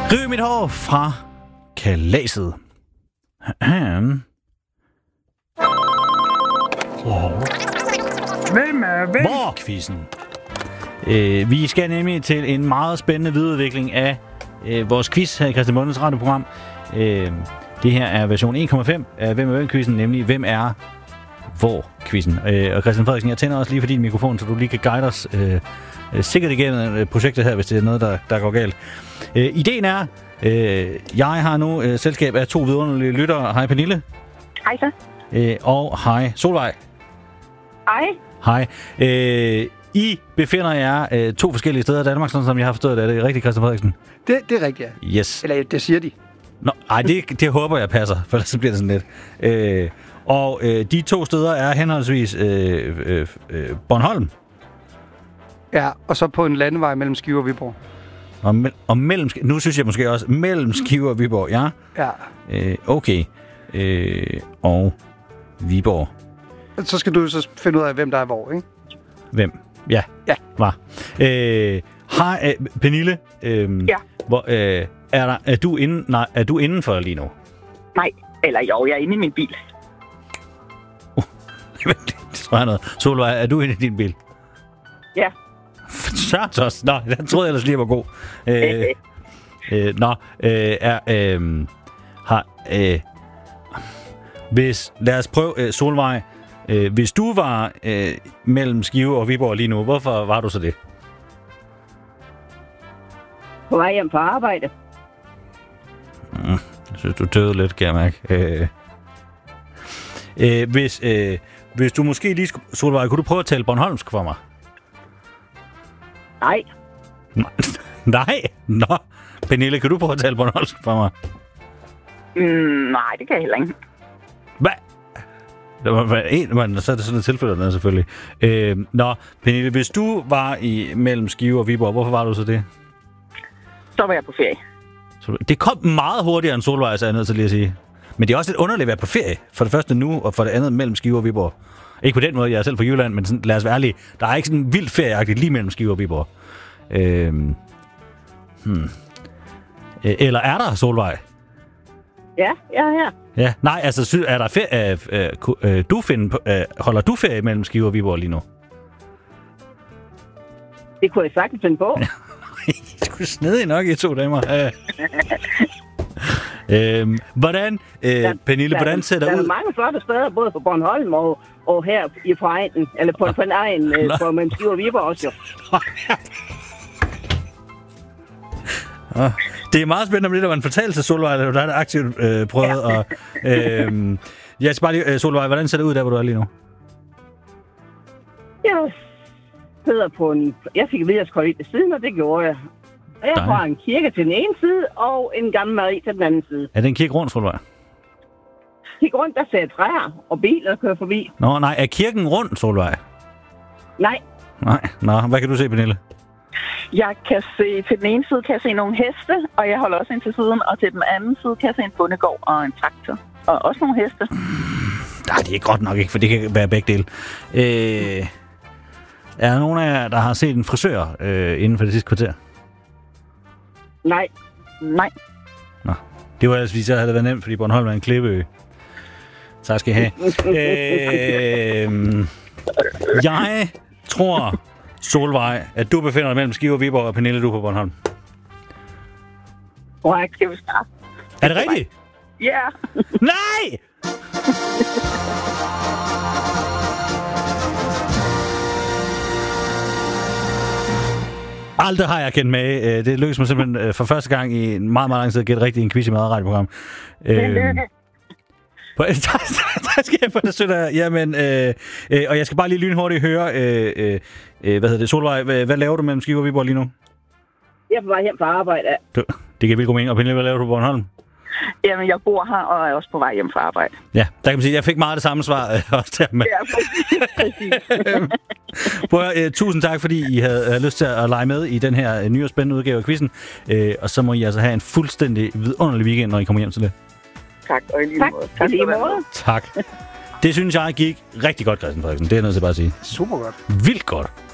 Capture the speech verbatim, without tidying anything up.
Riv mit hår fra kalaset. Hvem er hvem? Hvor-quizzen. Øh, vi skal nemlig til en meget spændende videreudvikling af øh, vores quiz her i Christian Bondes radioprogram. Øh, det her er version en komma fem af Hvem er hvem-quizzen, nemlig Hvem er hvor-quizzen. Øh, og Christian Frederiksen, jeg tænder også lige for din mikrofon, så du lige kan guide os øh, sikkert igennem øh, projektet her, hvis det er noget, der, der går galt. Øh, ideen er, øh, jeg har nu øh, selskab af to vidunderlige lyttere. Hej Pernille. Hej så. Øh, og hej Solvej. Hej. Hej. Øh, I befinder jer øh, to forskellige steder i Danmark, sådan som jeg har forstået det. Er det rigtigt, Christian Frederiksen? Det, det er rigtigt, ja. Yes. Eller det siger de. Nå, ej, det, det håber jeg passer, for ellers så bliver det sådan lidt. Øh, og øh, de to steder er henholdsvis øh, øh, øh, Bornholm. Ja, og så på en landevej mellem Skive og Viborg. Og, me- og mellem, nu synes jeg måske også, mellem Skive og Viborg, ja? Ja. Øh, okay. Øh, og Viborg. Så skal du så finde ud af, hvem der er hvor, ikke? Hvem? Ja. Ja. Var. Øh, hej, øh, Pernille. Øh, Ja. Hvor, øh, er, der, er, du inde, nej, er du indenfor lige nu? Nej, eller jo, jeg er inde i min bil. Det tror jeg noget. Solvej, er du inde i din bil? Ja. Sørt også. Nå, den troede jeg ellers lige var god. Øh, øh, nå, øh, er... Øh, har... Øh, hvis... Lad os prøve, øh, Solvej. Øh, hvis du var øh, mellem Skive og Viborg lige nu, hvorfor var du så det? På vej hjem fra arbejde. Mm, jeg synes, du døde lidt, kan jeg mærke. Øh, øh, hvis, øh, hvis du måske lige skulle... Solvej, kunne du prøve at tale bornholmsk for mig? Nej. Nej? Nå. Pernille, kan du prøve at tale bornholmsk for mig? Mm, nej, det kan jeg heller ikke. Hvad? Der var var en, men så er det sådan et tilfælde der selvfølgelig. Øh, nå, Pernille, hvis du var i mellem Skive og Viborg, hvorfor var du så det? Så var jeg på ferie. Så, det kom meget hurtigere end Solvej, så er jeg nødt til lige at sige. Men det er også lidt underligt at være på ferie. For det første nu, og for det andet mellem Skive og Viborg. Ikke på den måde, jeg er selv fra Jylland, men sådan, lad os være ærlige. Der er ikke sådan vildt ferieagtigt lige mellem Skive og Viborg. Øh, hmm. Eller er der, Solvej? Ja, jeg er her. Ja, nej, altså, sy- er der ferie, øh, øh, du find på, øh, holder du ferie mellem Skive og Viborg lige nu? Det kunne jeg sagtens finde på. Du er snedig nok, I to damer. Øh. øhm, hvordan, øh, der, Pernille, der, hvordan ser der, der ud? Der er mange flotte steder, både på Bornholm og, og her i på egnen, eller på, på en egen, øh, på mellem Skive og Viborg også jo. Oh, det er meget spændende om det, der var en fortælling til Solvej, der er aktivt øh, prøvet. Ja. Og, øh, jeg skal bare lige, øh, Solvej, hvordan ser det ud der, hvor du er lige nu? Jeg sidder på en... Jeg fik videre ved siden, og det gjorde jeg. Og jeg har en kirke til den ene side, og en gammel Marie til den anden side. Er det en kirke rundt, Solvej? Kig rundt, der ser træer og biler kører forbi. Nå, nej, er kirken rundt, Solvej? Nej. Nej, nå, hvad kan du se, Pernille? Jeg kan se, til den ene side kan jeg se nogle heste, og jeg holder også ind til siden, og til den anden side kan jeg se en bondegård og en traktor. Og også nogle heste. Nej, det er godt nok ikke, for det kan være begge dele. Øh, er der nogen af jer, der har set en frisør øh, inden for det sidste kvarter? Nej. Nej. Nå, det var altså, hvis jeg havde været nemt, fordi Bornholm er en klippeø. Tak skal I have. øh, jeg tror, Solvej, at du befinder dig mellem Skive og Viborg, og Pernille, du er på Bornholm. Korrekt, skal vi starte? Er det rigtigt? Ja. Yeah. Nej! Aldrig har jeg kendt med. Det lykkedes mig simpelthen for første gang i en meget, meget lang tid at gætte rigtigt i en quiz i madradioprogram. Øhm, der skal jeg få det sødt. Jamen, øh, øh, og jeg skal bare lige lynhurtigt høre, øh, øh, hvad hedder det, Solvej, hvad, hvad laver du mellem Skive og Viborg lige nu? Jeg er på vej hjem fra arbejde. Du, det kan vildt god mening. Og Pernille, hvad laver du på Bornholm? Jamen, jeg bor her og er også på vej hjem fra arbejde. Ja, der kan man sige, at jeg fik meget det samme svar øh, også der med. Ja, præcis. Prøv, øh, tusind tak, fordi I havde øh, lyst til at lege med i den her øh, nye og spændende udgave af quizzen. Øh, og så må I altså have en fuldstændig vidunderlig weekend, når I kommer hjem til det. Tak, og i lige tak. måde. Tak, i lige måde. Tak. Det synes jeg gik rigtig godt, Christian Frederiksen. Det er noget til bare at sige. Super godt. Vildt godt.